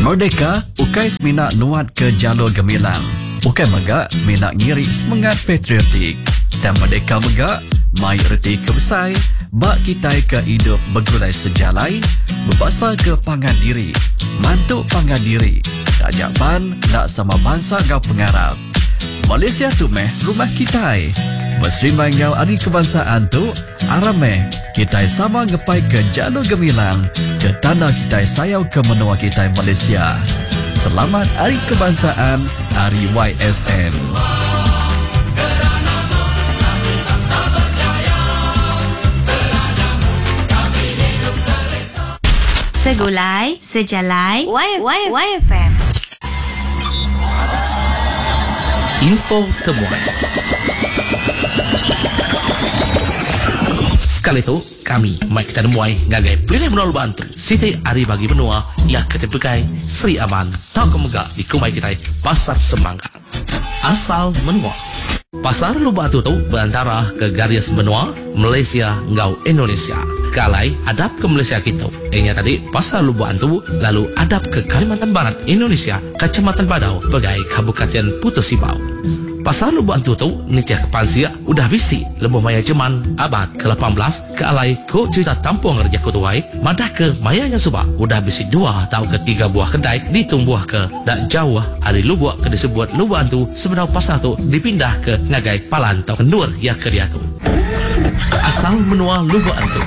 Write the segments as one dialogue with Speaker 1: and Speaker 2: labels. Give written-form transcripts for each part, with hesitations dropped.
Speaker 1: Merdeka, ukai seminak nuat ke jalur gemilang. Ukai megak seminak ngiri semangat patriotik. Dan Merdeka megak, mai erti kebesai, bak kitai ke hidup bergulai sejalai, berbasar ke pangan diri, mantuk pangan diri. Tajapan nak sama bangsa gau pengarap. Malaysia tu meh rumah kitai. Berserimai ngau hari kebangsaan tu, arameh kitai sama ngepai ke jalur gemilang, ke tanah kitai sayau ke menua kitai Malaysia. Selamat Hari Kebangsaan, Hari YFM.
Speaker 2: Segulai, sejalai, YFM.
Speaker 3: Info temuan. Sekali itu, kami Mike kita nemuai ngagai pilih menol bantu Siti Ari bagi benua ia ketepekai Sri Aman tau kemegak di kumai kita Pasar Semangka. Asal menua Pasar Lubatu tu berantara ke garis benua Malaysia ngau Indonesia. Kalai hadap ke Malaysia kita. Ini tadi Pasar Lubatu lalu hadap ke Kalimantan Barat Indonesia, Kecamatan Badau, bagai Kabupaten Putus Sibau. Pasar Lubatu tu nitiah kepansia udah bisi lebih maya jeman abad ke-18 ke alai ko cerita tampung kerja kutuai madah ke mayanya subah udah bisi 2 atau ke 3 buah kedai ditumbuh ke dak jauh hari Lubuk ke disebut Lubatu sebenarnya pasar tu dipindah ke ngagai Palan atau Kendur ya ke dia tu. Asal menua Lubatu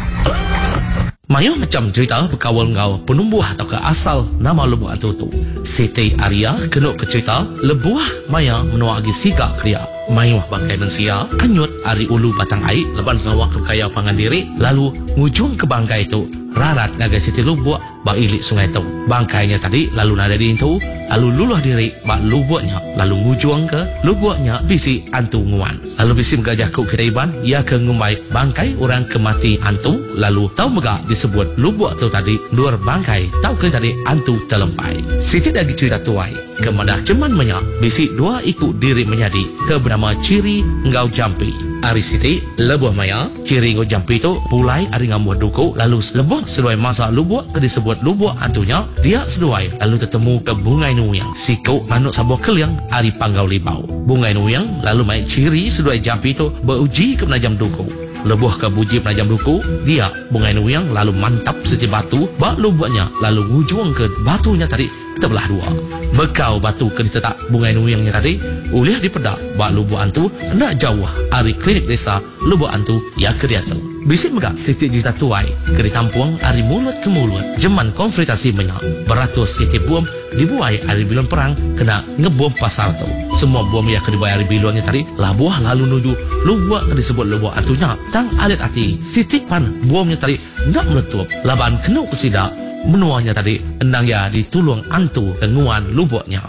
Speaker 3: Mayo macam cerita berkawal ngau penumbuh atau ke asal nama Lubuk Antu tu. Siti Arya kena ke cerita lebuah maya menua agi siga kriya. Mayo bangkai manusia anyut ari ulu batang air leban ngawak ke kaya pangan diri lalu ngujung ke bangkai itu rarat ngagai Siti Lubuk bak ilik sungai tu. Bangkainya tadi lalu nada di itu lalu luluh diri bak lubuknya lalu ngujung ke lubuknya bisi antu nguan. Lalu bisi megajah ku kiraiban ia ke ngumbai bangkai orang kemati antu lalu tau megak disebut lubuk tu tadi luar bangkai tau ke tadi antu telempai. Siti lagi cerita tuai kemadah ceman menyak bisi 2 ikut diri menjadi ke bernama Ciri Ngau Jampi. Ari Siti lebuh maya Ciri Ngau Jampi tu pulai ari ngambuh duku lalu lebuh sesuai masa lubuk ke disebut lubuk antunya dia sesuai lalu ketemu ke Bungai Nuyang siku manuk sabuh keliang ari Panggau Libau. Bungai Nuyang lalu mai Ciri sesuai Jampi tu beruji ke penajam duku. Lebuh ke buji penajam duku dia Bungai Nuyang lalu mantap seti batu bak lubuknya lalu ngujung ke batunya tadi terbelah 2. Bekau batu ke ditetak Bungai Nuyangnya tadi uliah dipedak bak lubuk antu nak jauh ari klinik desa lubuk antu ya ke dia tu. Bisik megak Siti cerita tuai ke ditampung ari mulut ke mulut jeman konfrontasi menyak beratus Siti bom dibuai ari bilon perang kena ngebom pasar tu. Semua bom yang dibuai ari bilonnya tadi labuah lalu nuju lubuk ke disebut lubuk antunya tang alit hati Siti pan bomnya tadi nak meletup laban kena kesidak menuanya tadi endang ya ditulung antu kenguan lubuknya.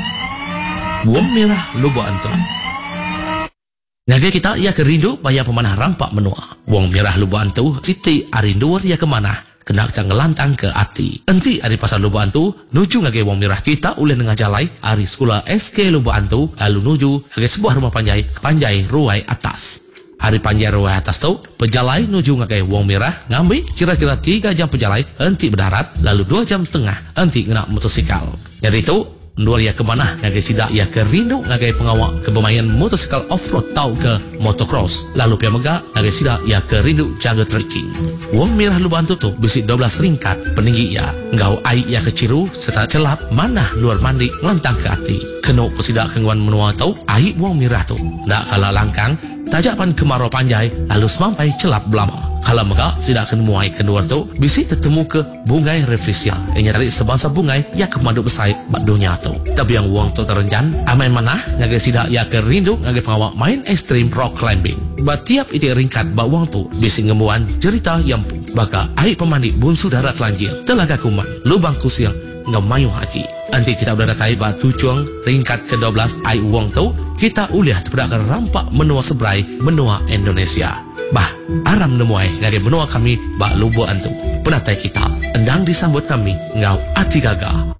Speaker 3: Bom merah lubuk antu. Naga kita ia kerindu bayar pemanah rampak menua. Wong merah lubuk antu Siti arindur ia kemana kena kita ngelantang ke hati. Enti ari pasar lubuk antu nuju ngage wong merah kita uleh nengah jalai ari sekolah SK lubuk antu lalu nuju ngage sebuah rumah panjai ruai atas. Hari panjai ruai atas tu pejalai nuju ngage wong merah ngambil kira-kira 3 jam pejalai enti berdarat lalu 2 jam setengah enti kena motosikal. Jadi itu Nur ya kemana ngagai sidak ya ke rindu ngagai pengawak ke bermain motosikal off-road tau ke motocross lalu pia megak ngagai sidak ya ke rindu jaga trekking. Wong merah lubuk antu tu bisi 12 ringkat peninggi ya ngau air ya keciru serta celap mana luar mandi ngelantang ke hati kena pesidak kenguan menua tau air wong merah tu nak kalah langkang tajapan kemarau panjai lalu semampai celap belama. Kalau megak sidak kena muai kedua tu bisi tertemu ke bungai reflesia yang dari sebangsa bungai ya ke madu besai bak dunia tu. Tapi yang uang tu terenjan amai mana ngagai sidak ya ke rindu ngagai pengawak main extreme rock climbing. Tiap ide ringkat bak uang tu bisi ngemuan cerita yang baka air pemandi bunsu darat lanjir telaga kuman lubang kusiang ngemayu haki. Nanti kita udah datai bak tujuan ringkat ke-12 air uang tu kita uliah terpedakkan rampak menua sebrai menua Indonesia. Bah, aram nemuai dari benua kami bak lubuk antu. Penatai kita endang disambut kami ngau ati gagah.